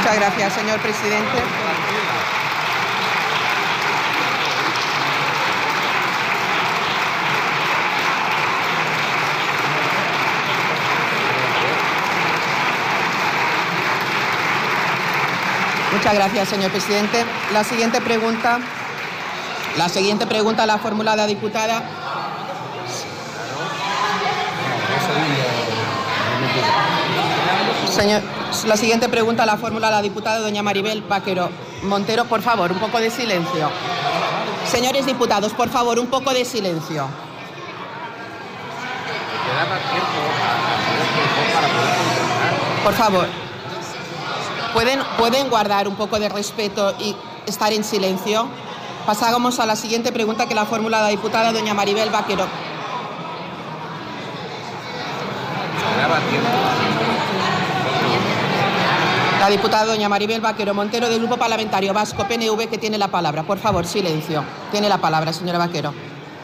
Muchas gracias, señor presidente. Muchas gracias, señor presidente. La siguiente pregunta la formula la diputada. La siguiente pregunta la formula la diputada doña Maribel Vaquero Montero. Por favor, un poco de silencio. Señores diputados, por favor, un poco de silencio. Por favor. ¿Pueden guardar un poco de respeto y estar en silencio? Pasamos a la siguiente pregunta que la formula la diputada doña Maribel Vaquero. La diputada doña Maribel Vaquero Montero del Grupo Parlamentario Vasco PNV, que tiene la palabra. Por favor, silencio. Tiene la palabra, señora Vaquero.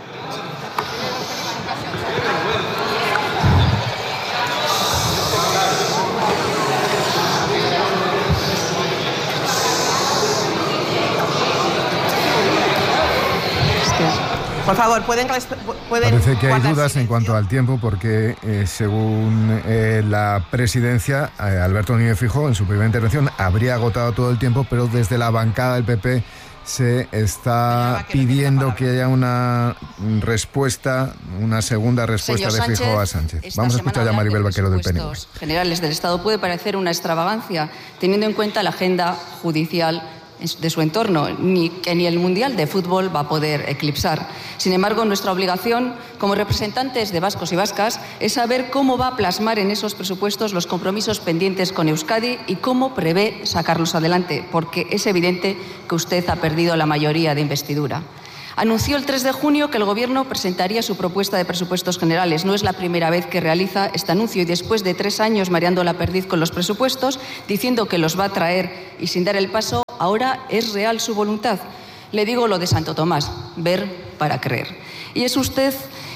Por favor, pueden Parece que hay dudas en cuanto al tiempo porque, según la presidencia, Alberto Núñez Feijóo, en su primera intervención, habría agotado todo el tiempo, pero desde la bancada del PP se está pidiendo que haya una respuesta, una segunda respuesta de Feijóo a Sánchez. Vamos a escuchar ya a Maribel Vaquero del PNV. Los generales del Estado puede parecer una extravagancia, teniendo en cuenta la agenda judicial de su entorno, que ni el Mundial de Fútbol va a poder eclipsar. Sin embargo, nuestra obligación como representantes de vascos y vascas es saber cómo va a plasmar en esos presupuestos los compromisos pendientes con Euskadi y cómo prevé sacarlos adelante, porque es evidente que usted ha perdido la mayoría de investidura. Anunció el 3 de junio que el Gobierno presentaría su propuesta de presupuestos generales. No es la primera vez que realiza este anuncio y después de 3 años mareando la perdiz con los presupuestos, diciendo que los va a traer y sin dar el paso, ahora es real su voluntad. Le digo lo de Santo Tomás, ver para creer. Y es usted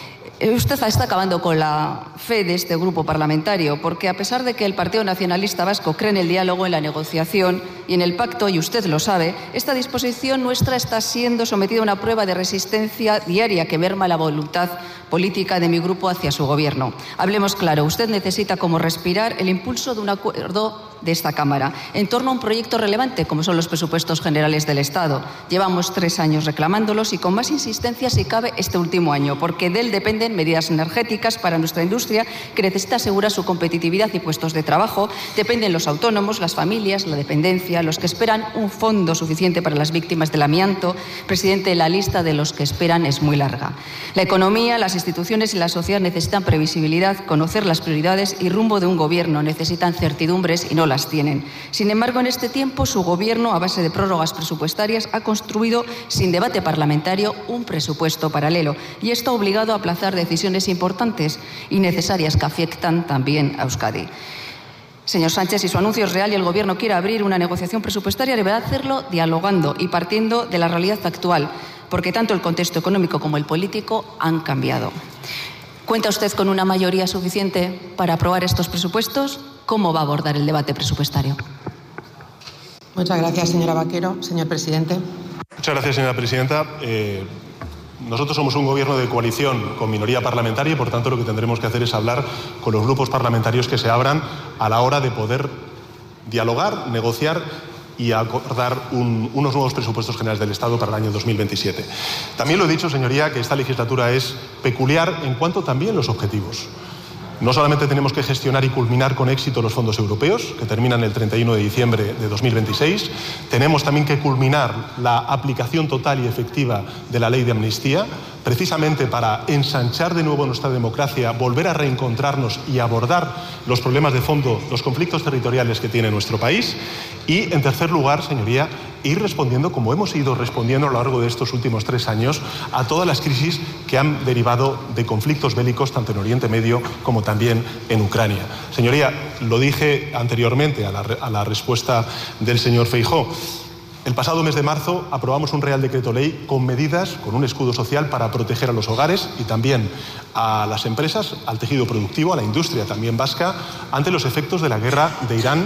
está acabando con la fe de este grupo parlamentario, porque a pesar de que el Partido Nacionalista Vasco cree en el diálogo, en la negociación y en el pacto, y usted lo sabe, esta disposición nuestra está siendo sometida a una prueba de resistencia diaria que merma la voluntad política de mi grupo hacia su gobierno. Hablemos claro, usted necesita como respirar el impulso de un acuerdo de esta Cámara en torno a un proyecto relevante como son los presupuestos generales del Estado. Llevamos 3 años reclamándolos y con más insistencia si cabe este último año, porque de él dependen medidas energéticas para nuestra industria que necesita asegurar su competitividad y puestos de trabajo. Dependen los autónomos, las familias, la dependencia, los que esperan un fondo suficiente para las víctimas del amianto. Presidente, la lista de los que esperan es muy larga. La economía, las instituciones y la sociedad necesitan previsibilidad, conocer las prioridades y rumbo de un gobierno. Necesitan certidumbres y no las tienen. Sin embargo, en este tiempo, su gobierno, a base de prórrogas presupuestarias, ha construido, sin debate parlamentario, un presupuesto paralelo. Y esto ha obligado a aplazar decisiones importantes y necesarias que afectan también a Euskadi. Señor Sánchez, si su anuncio es real y el Gobierno quiere abrir una negociación presupuestaria, deberá hacerlo dialogando y partiendo de la realidad actual, porque tanto el contexto económico como el político han cambiado. ¿Cuenta usted con una mayoría suficiente para aprobar estos presupuestos? ¿Cómo va a abordar el debate presupuestario? Muchas gracias, señora Vaquero. Señor presidente. Muchas gracias, señora presidenta. Nosotros somos un gobierno de coalición con minoría parlamentaria y, por tanto, lo que tendremos que hacer es hablar con los grupos parlamentarios que se abran a la hora de poder dialogar, negociar y acordar unos nuevos presupuestos generales del Estado para el año 2027. También lo he dicho, señoría, que esta legislatura es peculiar en cuanto también los objetivos. No solamente tenemos que gestionar y culminar con éxito los fondos europeos, que terminan el 31 de diciembre de 2026, tenemos también que culminar la aplicación total y efectiva de la ley de amnistía, precisamente para ensanchar de nuevo nuestra democracia, volver a reencontrarnos y abordar los problemas de fondo, los conflictos territoriales que tiene nuestro país. Y, en tercer lugar, señoría, ir respondiendo, como hemos ido respondiendo a lo largo de estos últimos 3 años, a todas las crisis que han derivado de conflictos bélicos, tanto en Oriente Medio como también en Ucrania. Señoría, lo dije anteriormente a la respuesta del señor Feijóo. El pasado mes de marzo aprobamos un Real Decreto Ley con medidas, con un escudo social para proteger a los hogares y también a las empresas, al tejido productivo, a la industria también vasca, ante los efectos de la guerra de Irán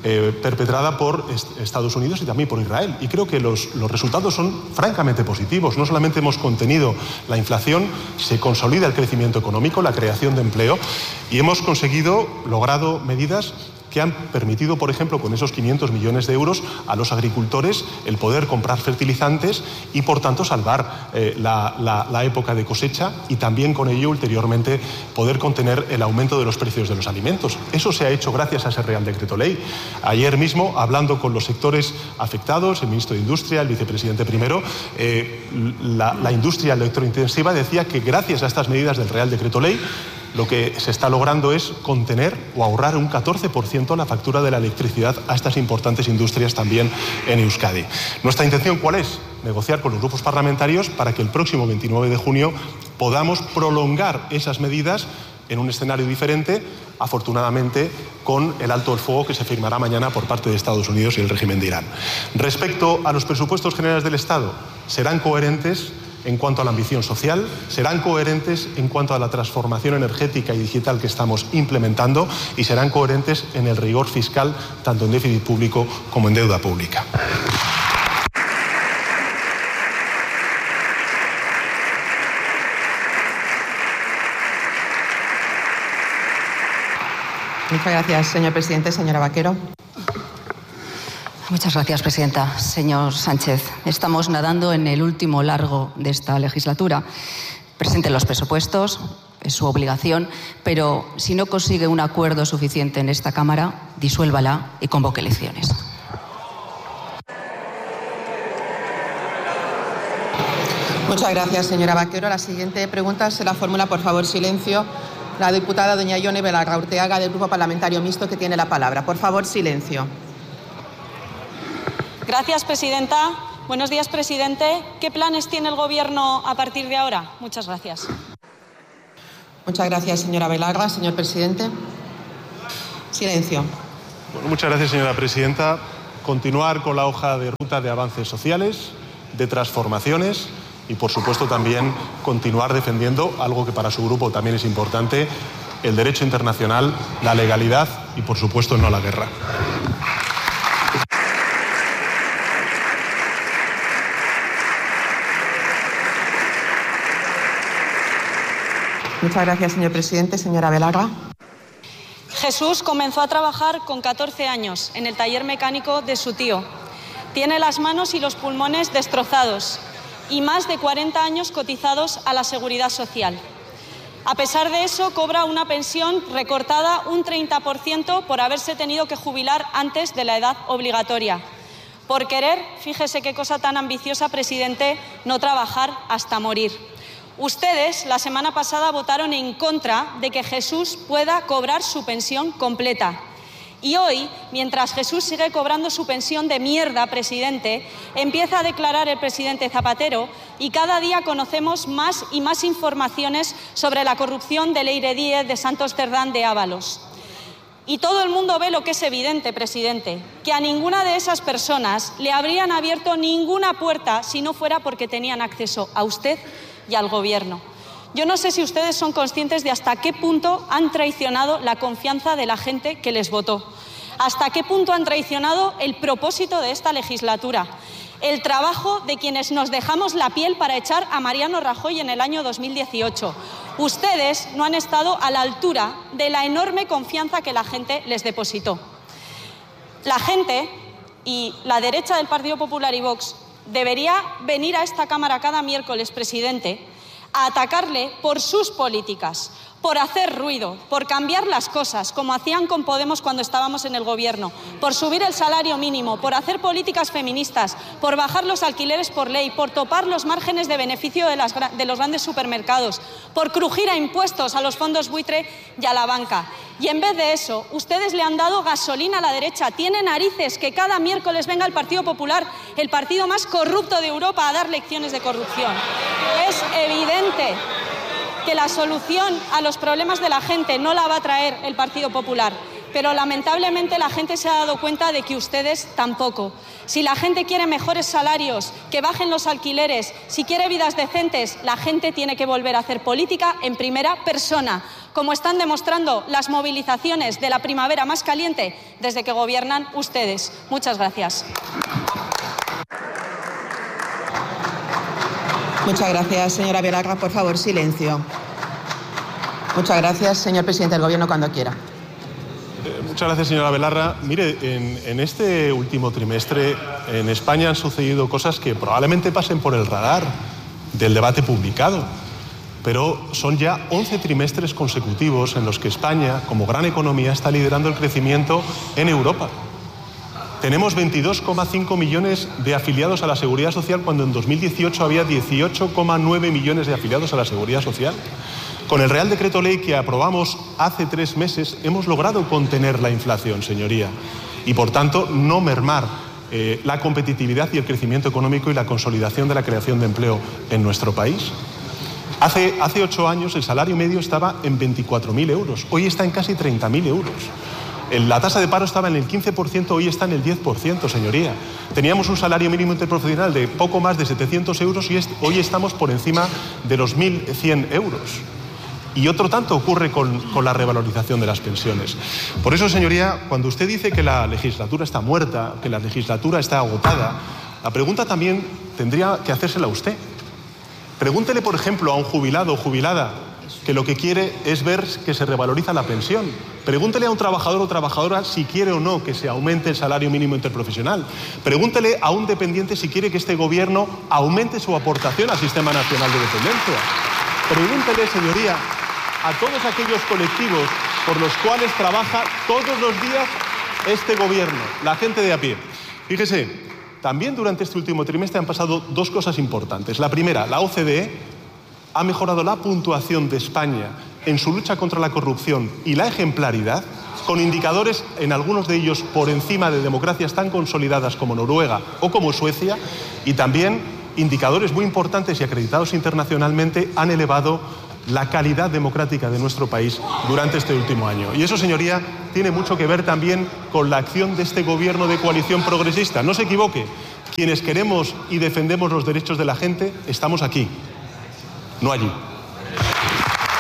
perpetrada por Estados Unidos y también por Israel. Y creo que los resultados son francamente positivos. No solamente hemos contenido la inflación, se consolida el crecimiento económico, la creación de empleo, y hemos logrado medidas que han permitido, por ejemplo, con esos 500 millones de euros a los agricultores el poder comprar fertilizantes y, por tanto, salvar la época de cosecha y también con ello, ulteriormente, poder contener el aumento de los precios de los alimentos. Eso se ha hecho gracias a ese Real Decreto Ley. Ayer mismo, hablando con los sectores afectados, el ministro de Industria, el vicepresidente primero, la industria electrointensiva decía que gracias a estas medidas del Real Decreto Ley, lo que se está logrando es contener o ahorrar un 14% la factura de la electricidad a estas importantes industrias también en Euskadi. ¿Nuestra intención cuál es? Negociar con los grupos parlamentarios para que el próximo 29 de junio podamos prolongar esas medidas en un escenario diferente, afortunadamente con el alto el fuego que se firmará mañana por parte de Estados Unidos y el régimen de Irán. Respecto a los presupuestos generales del Estado, serán coherentes en cuanto a la ambición social, serán coherentes en cuanto a la transformación energética y digital que estamos implementando y serán coherentes en el rigor fiscal, tanto en déficit público como en deuda pública. Muchas gracias, señor presidente. Señora Vaquero. Muchas gracias, presidenta. Señor Sánchez, estamos nadando en el último largo de esta legislatura. Presente los presupuestos, es su obligación, pero si no consigue un acuerdo suficiente en esta Cámara, disuélvala y convoque elecciones. Muchas gracias, señora Vaquero. La siguiente pregunta se la formula, por favor, silencio, la diputada doña Ione Belarra Urteaga, del Grupo Parlamentario Mixto, que tiene la palabra. Por favor, silencio. Gracias, presidenta. Buenos días, presidente. ¿Qué planes tiene el Gobierno a partir de ahora? Muchas gracias. Muchas gracias, señora Belarra. Señor presidente. Silencio. Bueno, muchas gracias, señora presidenta. Continuar con la hoja de ruta de avances sociales, de transformaciones y, por supuesto, también continuar defendiendo algo que para su grupo también es importante, el derecho internacional, la legalidad y, por supuesto, no la guerra. Muchas gracias, señor presidente. Señora Belarra. Jesús comenzó a trabajar con 14 años en el taller mecánico de su tío. Tiene las manos y los pulmones destrozados y más de 40 años cotizados a la Seguridad Social. A pesar de eso, cobra una pensión recortada un 30% por haberse tenido que jubilar antes de la edad obligatoria. Por querer, fíjese qué cosa tan ambiciosa, presidente, no trabajar hasta morir. Ustedes la semana pasada votaron en contra de que Jesús pueda cobrar su pensión completa. Y hoy, mientras Jesús sigue cobrando su pensión de mierda, presidente, empieza a declarar el presidente Zapatero y cada día conocemos más y más informaciones sobre la corrupción de Leire Díez, de Santos Cerdán, de Ábalos. Y todo el mundo ve lo que es evidente, presidente, que a ninguna de esas personas le habrían abierto ninguna puerta si no fuera porque tenían acceso a usted y al Gobierno. Yo no sé si ustedes son conscientes de hasta qué punto han traicionado la confianza de la gente que les votó, hasta qué punto han traicionado el propósito de esta legislatura, el trabajo de quienes nos dejamos la piel para echar a Mariano Rajoy en el año 2018. Ustedes no han estado a la altura de la enorme confianza que la gente les depositó. La gente y la derecha del Partido Popular y Vox debería venir a esta Cámara cada miércoles, presidente, a atacarle por sus políticas, por hacer ruido, por cambiar las cosas, como hacían con Podemos cuando estábamos en el Gobierno, por subir el salario mínimo, por hacer políticas feministas, por bajar los alquileres por ley, por topar los márgenes de beneficio de los grandes supermercados, por crujir a impuestos a los fondos buitre y a la banca. Y en vez de eso, ustedes le han dado gasolina a la derecha. Tiene narices que cada miércoles venga el Partido Popular, el partido más corrupto de Europa, a dar lecciones de corrupción. Es evidente que la solución a los problemas de la gente no la va a traer el Partido Popular. pero lamentablemente la gente se ha dado cuenta de que ustedes tampoco. Si la gente quiere mejores salarios, que bajen los alquileres, si quiere vidas decentes, la gente tiene que volver a hacer política en primera persona, como están demostrando las movilizaciones de la primavera más caliente desde que gobiernan ustedes. Muchas gracias. Muchas gracias, señora Villagrán. Por favor, silencio. Muchas gracias, señor presidente del Gobierno, cuando quiera. Muchas gracias, señora Belarra. Mire, en este último trimestre en España han sucedido cosas que probablemente pasen por el radar del debate publicado, pero son ya 11 trimestres consecutivos en los que España, como gran economía, está liderando el crecimiento en Europa. Tenemos 22,5 millones de afiliados a la Seguridad Social cuando en 2018 había 18,9 millones de afiliados a la Seguridad Social. Con el Real Decreto Ley que aprobamos hace 3 meses hemos logrado contener la inflación, señoría, y por tanto no mermar la competitividad y el crecimiento económico y la consolidación de la creación de empleo en nuestro país. Hace 8 años el salario medio estaba en 24.000 euros, hoy está en casi 30.000 euros. La tasa de paro estaba en el 15%, hoy está en el 10%, señoría. Teníamos un salario mínimo interprofesional de poco más de 700 euros y hoy estamos por encima de los 1.100 euros. Y otro tanto ocurre con la revalorización de las pensiones. Por eso, señoría, cuando usted dice que la legislatura está muerta, que la legislatura está agotada, la pregunta también tendría que hacérsela a usted. Pregúntele, por ejemplo, a un jubilado o jubilada que lo que quiere es ver que se revaloriza la pensión. Pregúntele a un trabajador o trabajadora si quiere o no que se aumente el salario mínimo interprofesional. Pregúntele a un dependiente si quiere que este gobierno aumente su aportación al Sistema Nacional de Dependencia. Pregúntele, señoría, a todos aquellos colectivos por los cuales trabaja todos los días este gobierno, la gente de a pie. Fíjese, también durante este último trimestre han pasado 2 cosas importantes. La primera, la OCDE ha mejorado la puntuación de España en su lucha contra la corrupción y la ejemplaridad, con indicadores, en algunos de ellos, por encima de democracias tan consolidadas como Noruega o como Suecia, y también indicadores muy importantes y acreditados internacionalmente han elevado la calidad democrática de nuestro país durante este último año. Y eso, señoría, tiene mucho que ver también con la acción de este gobierno de coalición progresista. No se equivoque, quienes queremos y defendemos los derechos de la gente estamos aquí, no allí.